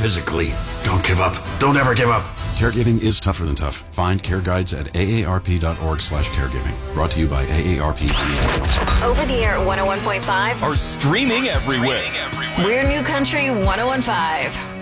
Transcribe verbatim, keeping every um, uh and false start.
physically. Don't give up. Don't ever give up. Caregiving is tougher than tough. Find care guides at aarp.org slash caregiving. Brought to you by A A R P. Over the air at one oh one point five. Or streaming everywhere. We're New Country one oh one point five.